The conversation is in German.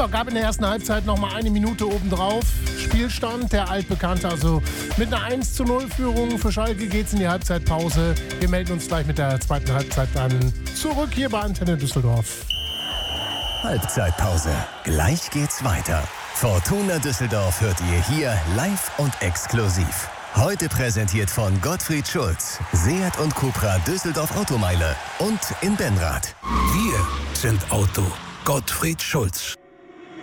Ja, gab in der ersten Halbzeit nochmal eine Minute obendrauf. Spielstand, der altbekannte, also mit einer 1:0-Führung. Für Schalke geht's in die Halbzeitpause. Wir melden uns gleich mit der zweiten Halbzeit dann zurück hier bei Antenne Düsseldorf. Halbzeitpause. Gleich geht's weiter. Fortuna Düsseldorf hört ihr hier live und exklusiv. Heute präsentiert von Gottfried Schulz, Seat und Cupra Düsseldorf Automeile und in Benrath. Wir sind Auto. Gottfried Schulz.